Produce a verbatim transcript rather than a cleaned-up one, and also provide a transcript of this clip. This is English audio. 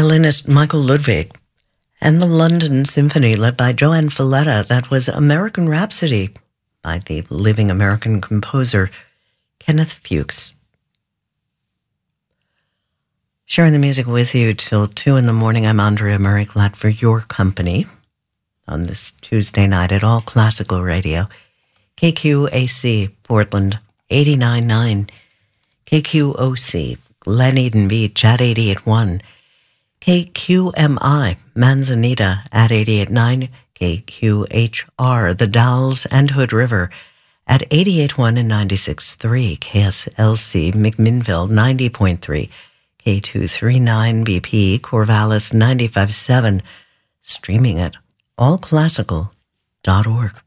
violinist Michael Ludwig, and the London Symphony led by Joan Falletta. That was American Rhapsody by the living American composer Kenneth Fuchs. Sharing the music with you till two in the morning. I'm Andrea Murray, glad for your company on this Tuesday night at All Classical Radio. K Q A C, Portland, eighty-nine point nine. K Q O C, Glen Eden Beach at eighty-eight point one. K Q M I, Manzanita at eighty-eight point nine. K Q H R, The Dalles and Hood River at eighty-eight point one and ninety-six point three. K S L C, McMinnville, ninety point three. K two thirty-nine B P, Corvallis, ninety-five point seven. Streaming at all classical dot org.